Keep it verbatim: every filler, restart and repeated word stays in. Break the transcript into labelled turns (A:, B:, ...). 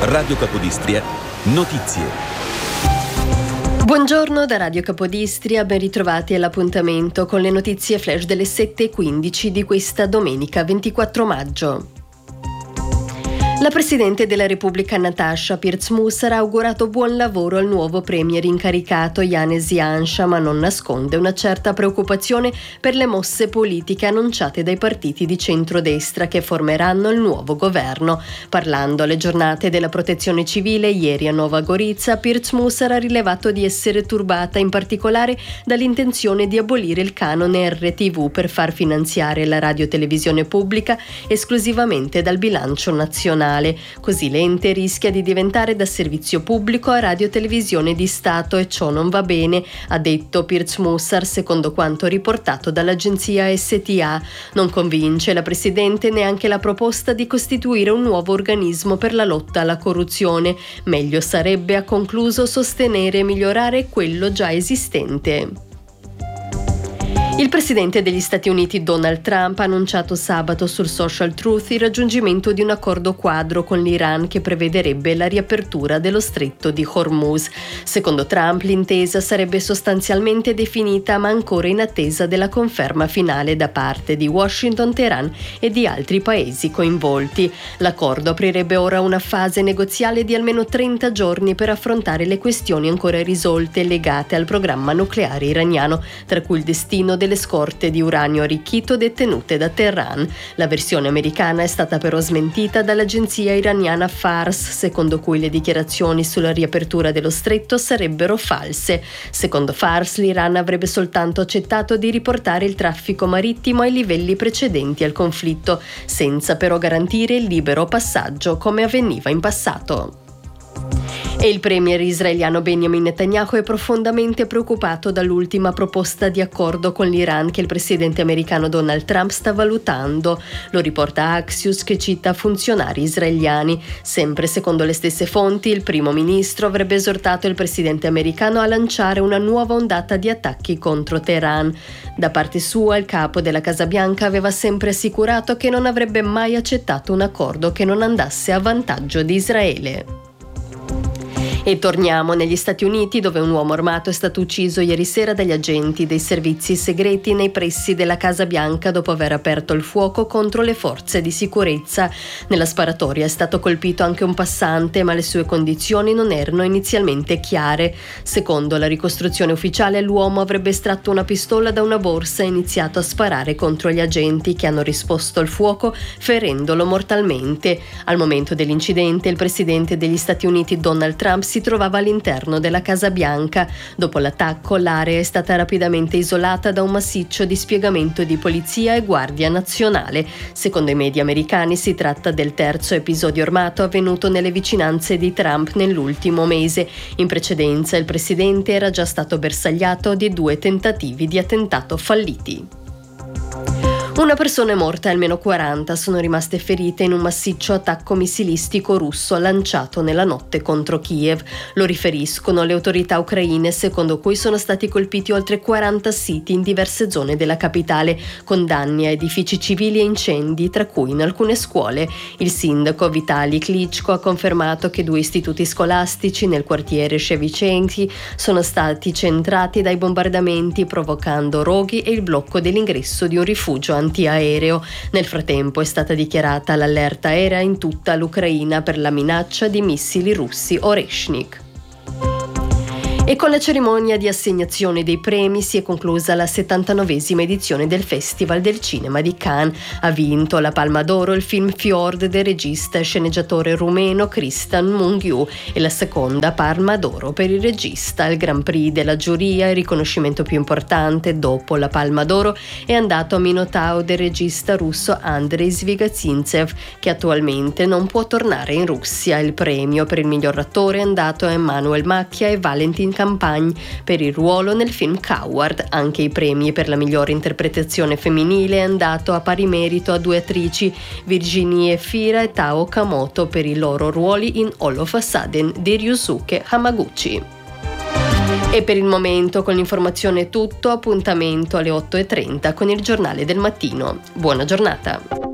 A: Radio Capodistria, notizie.
B: Buongiorno da Radio Capodistria, ben ritrovati all'appuntamento con le notizie flash delle sette e quindici di questa domenica ventiquattro maggio. La Presidente della Repubblica Natasha Pirc-Musar ha augurato buon lavoro al nuovo premier incaricato Janez Janša, ma non nasconde una certa preoccupazione per le mosse politiche annunciate dai partiti di centrodestra che formeranno il nuovo governo. Parlando alle giornate della protezione civile ieri a Nova Gorica, Pirc-Musar ha rilevato di essere turbata in particolare dall'intenzione di abolire il canone erre ti vu per far finanziare la radiotelevisione pubblica esclusivamente dal bilancio nazionale. Così l'ente rischia di diventare da servizio pubblico a radiotelevisione di Stato e ciò non va bene, ha detto Pirc-Musar, secondo quanto riportato dall'agenzia esse ti a. Non convince la Presidente neanche la proposta di costituire un nuovo organismo per la lotta alla corruzione. Meglio sarebbe, ha concluso, sostenere e migliorare quello già esistente. Il presidente degli Stati Uniti Donald Trump ha annunciato sabato sul Social Truth il raggiungimento di un accordo quadro con l'Iran che prevederebbe la riapertura dello stretto di Hormuz. Secondo Trump l'intesa sarebbe sostanzialmente definita ma ancora in attesa della conferma finale da parte di Washington, Teheran e di altri paesi coinvolti. L'accordo aprirebbe ora una fase negoziale di almeno trenta giorni per affrontare le questioni ancora irrisolte legate al programma nucleare iraniano, tra cui il destino del delle scorte di uranio arricchito detenute da Teheran. La versione americana è stata però smentita dall'agenzia iraniana Fars, secondo cui le dichiarazioni sulla riapertura dello stretto sarebbero false. Secondo Fars, l'Iran avrebbe soltanto accettato di riportare il traffico marittimo ai livelli precedenti al conflitto, senza però garantire il libero passaggio come avveniva in passato. E il premier israeliano Benjamin Netanyahu è profondamente preoccupato dall'ultima proposta di accordo con l'Iran che il presidente americano Donald Trump sta valutando. Lo riporta Axios, che cita funzionari israeliani. Sempre secondo le stesse fonti, il primo ministro avrebbe esortato il presidente americano a lanciare una nuova ondata di attacchi contro Teheran. Da parte sua, il capo della Casa Bianca aveva sempre assicurato che non avrebbe mai accettato un accordo che non andasse a vantaggio di Israele. E torniamo negli Stati Uniti, dove un uomo armato è stato ucciso ieri sera dagli agenti dei servizi segreti nei pressi della Casa Bianca dopo aver aperto il fuoco contro le forze di sicurezza. Nella sparatoria è stato colpito anche un passante, ma le sue condizioni non erano inizialmente chiare. Secondo la ricostruzione ufficiale, l'uomo avrebbe estratto una pistola da una borsa e iniziato a sparare contro gli agenti che hanno risposto al fuoco, ferendolo mortalmente. Al momento dell'incidente, il presidente degli Stati Uniti Donald Trump si si trovava all'interno della Casa Bianca. Dopo l'attacco, l'area è stata rapidamente isolata da un massiccio dispiegamento di polizia e guardia nazionale. Secondo i media americani si tratta del terzo episodio armato avvenuto nelle vicinanze di Trump nell'ultimo mese. In precedenza il presidente era già stato bersagliato di due tentativi di attentato falliti. Una persona è morta e almeno quaranta sono rimaste ferite in un massiccio attacco missilistico russo lanciato nella notte contro Kiev. Lo riferiscono le autorità ucraine, secondo cui sono stati colpiti oltre quaranta siti in diverse zone della capitale, con danni a edifici civili e incendi, tra cui in alcune scuole. Il sindaco Vitali Klitschko ha confermato che due istituti scolastici nel quartiere Shevchenky sono stati centrati dai bombardamenti, provocando roghi e il blocco dell'ingresso di un rifugio antiaereo. Nel frattempo è stata dichiarata l'allerta aerea in tutta l'Ucraina per la minaccia di missili russi Oreshnik. E con la cerimonia di assegnazione dei premi si è conclusa la settantanovesima edizione del Festival del Cinema di Cannes. Ha vinto la Palma d'Oro il film Fjord del regista e sceneggiatore rumeno Cristian Mungiu e la seconda Palma d'Oro per il regista. Il Grand Prix della giuria, il riconoscimento più importante dopo la Palma d'Oro, è andato a Minotauro del regista russo Andrei Zvyagintsev, che attualmente non può tornare in Russia. Il premio per il miglior attore è andato a Emmanuel Macchia e Valentin Campagne per il ruolo nel film Coward. Anche i premi per la migliore interpretazione femminile è andato a pari merito a due attrici, Virginie Fira e Tao Okamoto, per i loro ruoli in All of a Sudden di Ryusuke Hamaguchi. E per il momento con l'informazione è tutto, appuntamento alle otto e trenta con il giornale del mattino. Buona giornata!